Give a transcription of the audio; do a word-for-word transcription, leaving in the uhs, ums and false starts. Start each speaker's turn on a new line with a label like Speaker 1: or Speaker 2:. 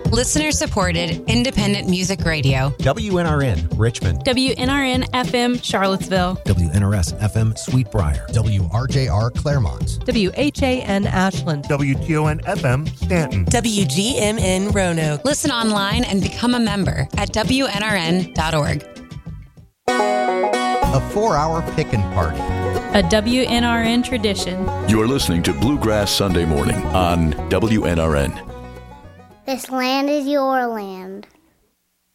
Speaker 1: Listener-supported, independent music radio.
Speaker 2: W N R N, Richmond.
Speaker 3: W N R N F M, Charlottesville.
Speaker 4: W N R S F M, Sweet Briar.
Speaker 5: W R J R, Claremont.
Speaker 6: W H A N, Ashland.
Speaker 7: W T O N F M, Stanton.
Speaker 8: W G M N, Roanoke.
Speaker 1: Listen online and become a member at W N R N dot org.
Speaker 5: A four-hour pickin' party.
Speaker 3: A W N R N tradition.
Speaker 9: You're listening to Bluegrass Sunday Morning on W N R N.
Speaker 10: This land is your land.